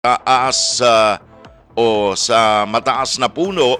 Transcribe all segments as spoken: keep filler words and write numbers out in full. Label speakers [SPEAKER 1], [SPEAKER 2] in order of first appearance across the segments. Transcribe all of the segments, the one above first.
[SPEAKER 1] taas uh, o sa mataas na puno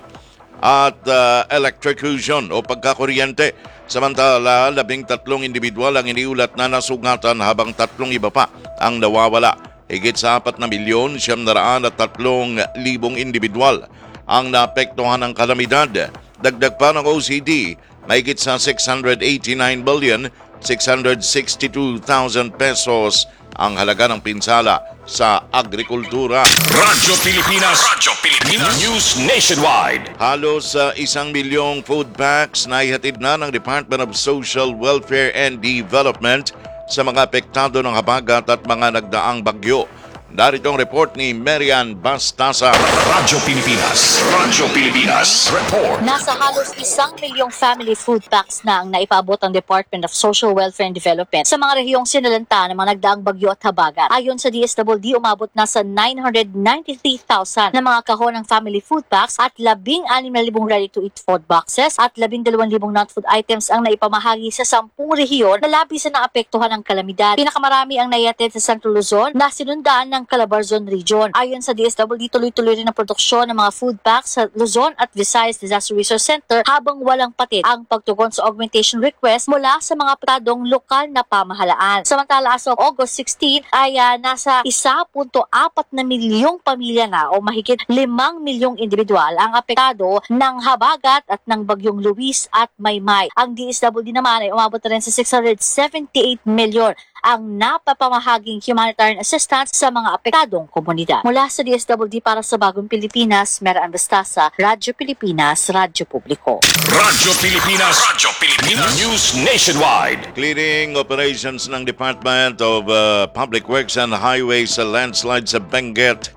[SPEAKER 1] at uh, electrocution o pagkakuryente. Samantala, labing tatlong individual ang iniulat na nasugatan habang tatlong iba pa ang nawawala. Higit sa apat na milyon, siyam na raan at tatlong libong individual ang naapektuhan ng kalamidad. Dagdag pa ng O C D, mahigit sa six hundred eighty-nine billion six hundred sixty-two thousand pesos ang halaga ng pinsala sa agrikultura.
[SPEAKER 2] Radyo Pilipinas, Radyo Pilipinas, News Nationwide.
[SPEAKER 1] Halos sa isang milyong food packs na ihatid na ng Department of Social Welfare and Development sa mga apektado ng habagat at mga nagdaang bagyo. Narito ang report ni Marian Bastasa.
[SPEAKER 2] Radyo Pilipinas, Radyo Pilipinas, report.
[SPEAKER 3] Nasa halos isang milyong family food packs na ang naipaabot ng Department of Social Welfare and Development sa mga rehiyong sinalanta ng mga nagdaang bagyo at habagat. Ayon sa D S W D, umabot na sa nine hundred ninety-three thousand na mga kahon ng family food packs at labing anim na libong ready-to-eat food boxes at labing dalawang libong non-food items ang naipamahagi sa sampung rehiyon na labis na naapektuhan ng kalamidad. Pinakamarami ang naihatid sa Central Luzon na sinundaan ng Calabarzon Region. Ayon sa D S W D, tuloy-tuloy rin ang produksyon ng mga food packs sa Luzon at Visayas Disaster Resource Center habang walang patid ang pagtugon sa augmentation request mula sa mga apektadong lokal na pamahalaan. Samantala, as of August sixteenth ay uh, nasa one point four na milyong pamilya na o mahigit limang milyong individual ang apektado ng habagat at ng bagyong Luis at Maymay. Ang D S W D naman ay umabot na rin sa six hundred seventy-eight milyon ang napapamahaging humanitarian assistance sa mga apektadong komunidad. Mula sa D S W D para sa Bagong Pilipinas, Marian Bastasa, Radyo Pilipinas, Radyo Publiko.
[SPEAKER 2] Radyo Pilipinas, Radyo Pilipinas, News Nationwide.
[SPEAKER 1] Clearing operations ng Department of uh, Public Works and Highways sa landslide sa Benguet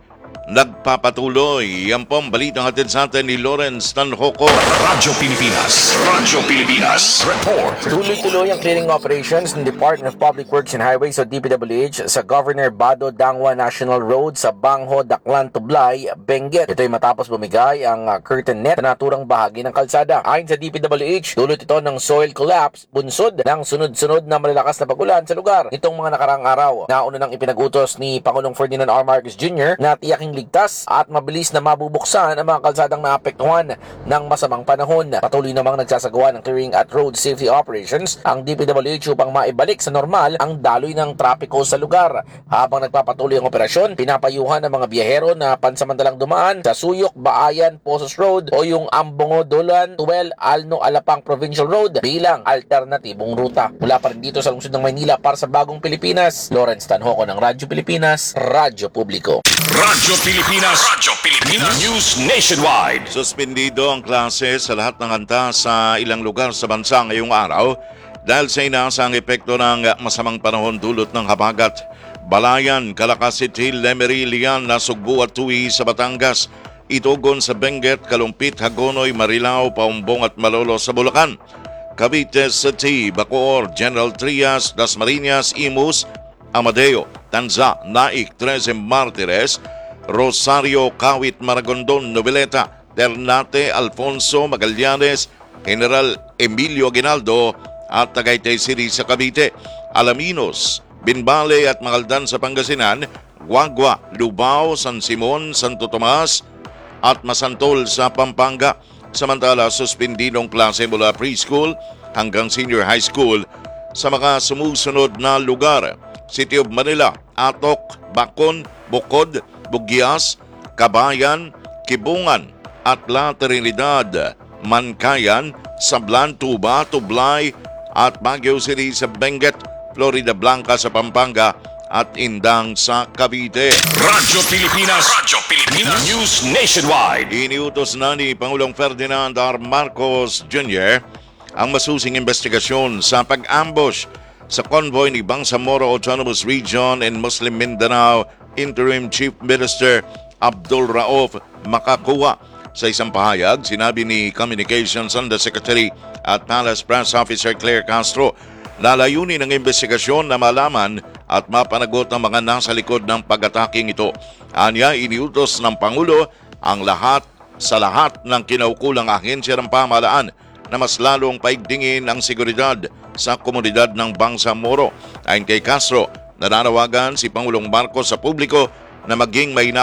[SPEAKER 1] nagpapatuloy. Yan po ang balitang hatid sa atin ni Lawrence Tanhoco.
[SPEAKER 2] Radyo Pilipinas, Radyo Pilipinas, report.
[SPEAKER 4] Tuloy-tuloy ang clearing operations ng Department of Public Works and Highways o D P W H sa Governor Bado Dangwa National Road sa Bangho, Daklan, Tublay, Benguet. Ito ay matapos bumigay ang uh, curtain net na naturang bahagi ng kalsada. Ayon sa D P W H, dulot ito ng soil collapse bunsod ng sunod-sunod na malalakas na pagulan sa lugar. Itong mga nakaraang araw, nauna nang ipinag-utos ni Pangulong Ferdinand R. Marcos Junior na tiyaking ligtas at mabilis na mabubuksan ang mga kalsadang naapektuhan ng masamang panahon. Patuloy namang nagsasagawa ng clearing at road safety operations ang D P W H upang maibalik sa normal ang daloy ng trapiko sa lugar. Habang nagpapatuloy ang operasyon, pinapayuhan ng mga biyahero na pansamantalang dumaan sa Suyok, Baayan, Pozos Road o yung Ambongo, Dolan, Tuwel, Alno, Alapang Provincial Road bilang alternatibong ruta. Mula pa rin dito sa lungsod ng Maynila para sa Bagong Pilipinas, Lawrence Tanhoco ng Radyo Pilipinas, Radyo Publiko.
[SPEAKER 2] Radyo Pilipinas, Radyo Pilipinas, News Nationwide.
[SPEAKER 1] Suspendido ang klase sa lahat ng hanta sa ilang lugar sa bansa ngayong araw dahil sa inaasang epekto ng masamang panahon dulot ng habagat. Balayan, Calaca City, Lemery, Lian, Nasugbu at Tui sa Batangas. Itugon sa Benguet, Kalumpit, Hagonoy, Marilao, Paumbong at Malolo sa Bulacan. Cavite City, Bacoor, General Trias, Dasmariñas, Imus, Amadeo, Tanza, Naik, Trece Martires, Rosario, Kawit, Maragondon, Noveleta, Ternate, Alfonso, Magallanes, General Emilio Aguinaldo at Tagaytay City sa Cavite, Alaminos, Binbale at Magaldan sa Pangasinan, Guagua, Lubao, San Simon, Santo Tomas at Masantol sa Pampanga. Samantala, suspendidong klase mula preschool hanggang senior high school sa mga sumusunod na lugar: City of Manila, Atok, Bacon, Bukod, Bugyas, Kabayan, Kibungan at La Trinidad, Mankayan, Sablan, Tuba, Tublay at Baguio City sa Benguet, Florida Blanca sa Pampanga at Indang sa Cavite.
[SPEAKER 2] Radyo Pilipinas, Radyo Pilipinas, News Nationwide.
[SPEAKER 1] Iniutos na ni Pangulong Ferdinand R. Marcos Junior ang masusing investigasyon sa pag-ambush sa convoy ni Bangsamoro Autonomous Region and Muslim Mindanao Interim Chief Minister Abdul Rauf Makakuwa. Sa isang pahayag, sinabi ni Communications Undersecretary at Palace Press Officer Claire Castro na layunin ng investigasyon na malaman at mapanagot ang mga nasa likod ng pag-ataking ito. Anya, iniutos ng Pangulo ang lahat sa lahat ng kinaukulang ahensya ng pamahalaan na mas lalong paigtingin ang seguridad sa komunidad ng Bangsamoro. Ayon kay Castro, nananawagan si Pangulong Marcos sa publiko na maging may